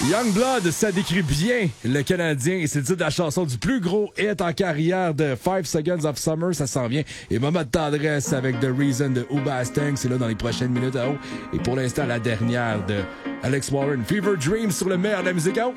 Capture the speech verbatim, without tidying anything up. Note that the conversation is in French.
Youngblood, ça décrit bien le Canadien et c'est le titre de la chanson du plus gros hit en carrière de Five Seconds of Summer, ça s'en vient. Et moment de tendresse avec The Reason de Hoobastank, c'est là dans les prochaines minutes à haut. Et pour l'instant, la dernière de Alex Warren, Fever Dreams sur le meilleur de la musique à haut.